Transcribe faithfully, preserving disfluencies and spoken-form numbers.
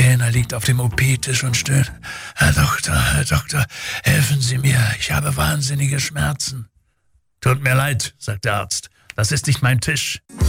Kellner liegt auf dem O P-Tisch und stöhnt. »Herr Doktor, Herr Doktor, helfen Sie mir, ich habe wahnsinnige Schmerzen.« »Tut mir leid«, sagt der Arzt, »das ist nicht mein Tisch.«